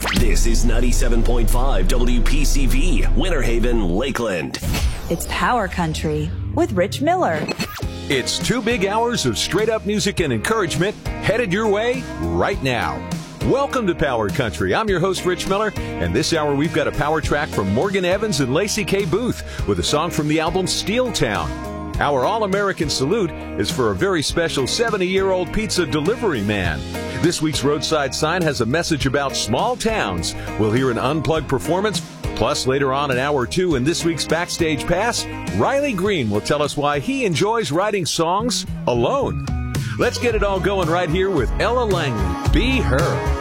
This is 97.5 WPCV, Winter Haven, Lakeland. It's Power Country with Rich Miller. It's 2 big hours of straight-up music and encouragement headed your way right now. Welcome to Power Country. I'm your host, Rich Miller, and this hour we've got a power track from Morgan Evans and Lacey K. Booth with a song from the album Steel Town. Our All-American Salute is for a very special 70-year-old pizza delivery man. This week's roadside sign has a message about small towns. We'll hear an unplugged performance. Plus, later on in Hour 2 in this week's Backstage Pass, Riley Green will tell us why he enjoys writing songs alone. Let's get it all going right here with Ella Langley, Be Her.